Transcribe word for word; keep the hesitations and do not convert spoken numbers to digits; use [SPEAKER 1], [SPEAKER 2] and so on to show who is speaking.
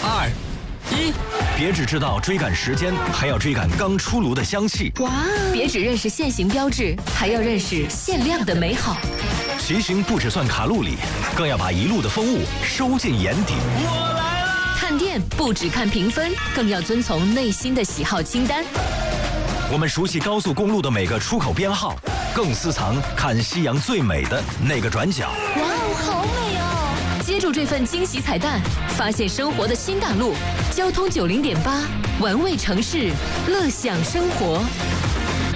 [SPEAKER 1] 二、一，别只知道追赶时间，还要追赶刚出炉的香气。
[SPEAKER 2] 哇！别只认识限行标志，还要认识限量的美好。
[SPEAKER 1] 骑行不只算卡路里，更要把一路的风物收进眼底。
[SPEAKER 3] 我来啦！
[SPEAKER 2] 看店不只看评分，更要遵从内心的喜好清单。
[SPEAKER 1] 我们熟悉高速公路的每个出口编号，更私藏看夕阳最美的那个转角。
[SPEAKER 2] 哇哦，好美哦！接住这份惊喜彩蛋，发现生活的新大陆。交通九零点八，玩味城市，乐享生活。